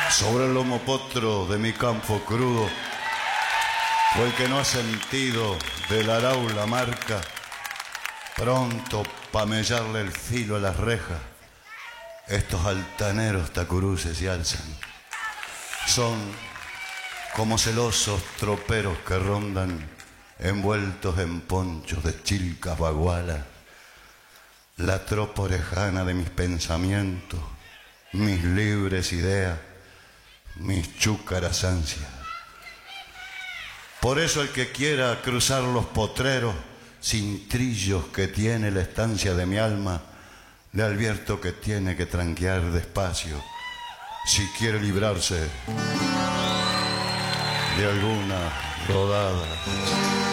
Sobre el lomo potro de mi campo crudo, fue el que no ha sentido del arau la marca, pronto pa' mellarle el filo a las rejas. Estos altaneros tacuruces se alzan. Son como celosos troperos que rondan, envueltos en ponchos de chilcas bagualas. La tropa orejana de mis pensamientos, mis libres ideas, mis chúcaras ansias. Por eso el que quiera cruzar los potreros sin trillos que tiene la estancia de mi alma, le advierto que tiene que tranquear despacio si quiere librarse de alguna rodada.